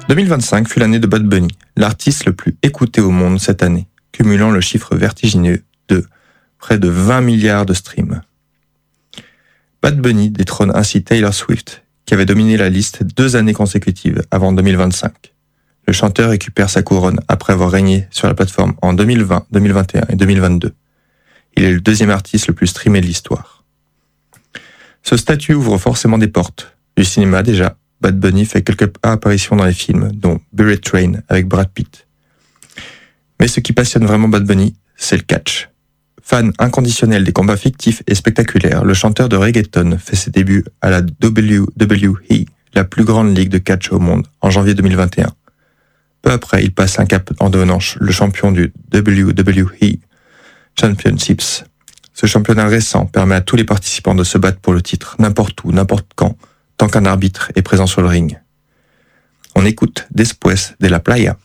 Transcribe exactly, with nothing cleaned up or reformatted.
deux mille vingt-cinq fut l'année de Bad Bunny, l'artiste le plus écouté au monde cette année, cumulant le chiffre vertigineux de près de vingt milliards de streams. Bad Bunny détrône ainsi Taylor Swift, qui avait dominé la liste deux années consécutives avant deux mille vingt-cinq. Le chanteur récupère sa couronne après avoir régné sur la plateforme en deux mille vingt, deux mille vingt et un et deux mille vingt-deux. Il est le deuxième artiste le plus streamé de l'histoire. Ce statut ouvre forcément des portes. Du cinéma déjà, Bad Bunny fait quelques apparitions dans les films, dont Bullet Train avec Brad Pitt. Mais ce qui passionne vraiment Bad Bunny, c'est le catch. Fan inconditionnel des combats fictifs et spectaculaires, le chanteur de reggaeton fait ses débuts à la W W E, la plus grande ligue de catch au monde, en janvier deux mille vingt et un. Peu après, il passe un cap en devenant le champion du W W E Championships. Ce championnat récent permet à tous les participants de se battre pour le titre, n'importe où, n'importe quand, tant qu'un arbitre est présent sur le ring. On écoute Después de la Playa.